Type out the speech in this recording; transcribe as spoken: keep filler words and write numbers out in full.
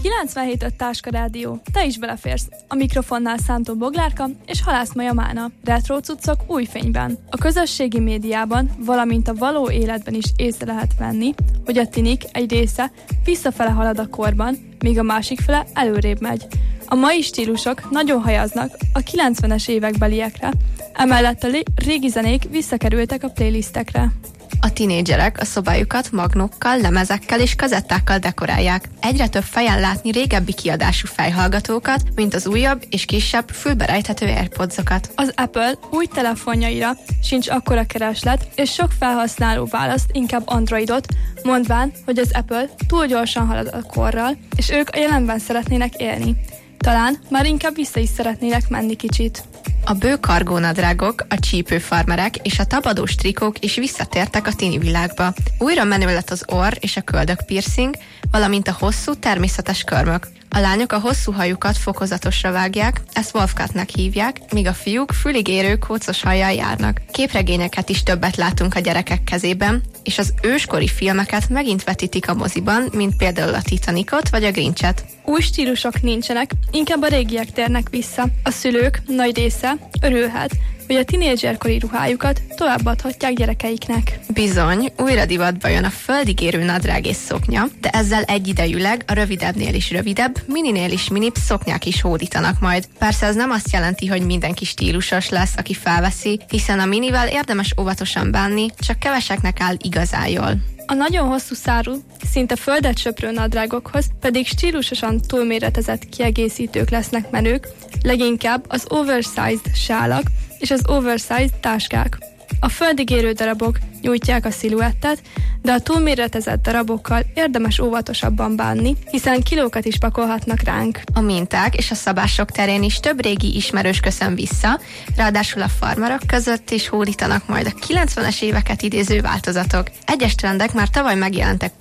kilencvenhét öt Táska Rádió. Te is beleférsz. A mikrofonnál Szántó Boglárka és Halász Maja Mána. Retro cuccok új fényben. A közösségi médiában, valamint a való életben is észre lehet venni, hogy a tinik egy része visszafele halad a korban, míg a másik fele előrébb megy. A mai stílusok nagyon hajaznak a kilencvenes évekbeliekre, emellett a régi zenék visszakerültek a playlistekre. A tinédzserek a szobájukat magnókkal, lemezekkel és kazettákkal dekorálják. Egyre több fejen látni régebbi kiadású fejhallgatókat, mint az újabb és kisebb fülberejthető AirPodsokat. Az Apple új telefonjaira sincs akkora kereslet, és sok felhasználó választ inkább Androidot, mondván, hogy az Apple túl gyorsan halad a korral, és ők a jelenben szeretnének élni. Talán már inkább vissza is szeretnének menni kicsit. A bő kargónadrágok, a csípőfarmerek és a tapadós trikók is visszatértek a tini világba. Újra menő lett az orr és a köldök piercing, valamint a hosszú, természetes körmök. A lányok a hosszú hajukat fokozatosra vágják, ezt wolfcutnak hívják, míg a fiúk fülig érő kócos hajjal járnak. Képregényeket is többet látunk a gyerekek kezében, és az őskori filmeket megint vetítik a moziban, mint például a Titanicot vagy a Grinchet. Új stílusok nincsenek, inkább a régiek térnek vissza. A szülők nagy része örülhet, hogy a tinédzserkori ruhájukat továbbadhatják gyerekeiknek. Bizony, újra divatba jön a földig érő nadrág és szoknya, de ezzel egyidejűleg a rövidebbnél is rövidebb, mininél is minibb szoknyák is hódítanak majd. Persze ez nem azt jelenti, hogy mindenki stílusos lesz, aki felveszi, hiszen a minivel érdemes óvatosan bánni, csak keveseknek áll igazán jól. A nagyon hosszú szárú, szinte földet söprő nadrágokhoz pedig stílusosan túlméretezett kiegészítők lesznek menők, leginkább az oversized sálak és az oversized táskák. A földig érő darabok nyújtják a sziluettet, de a túlméretezett darabokkal érdemes óvatosabban bánni, hiszen kilókat is pakolhatnak ránk. A minták és a szabások terén is több régi ismerős köszön vissza, ráadásul a farmerok között is hódítanak majd a kilencvenes éveket idéző változatok. Egyes trendek már tavaly megjelentek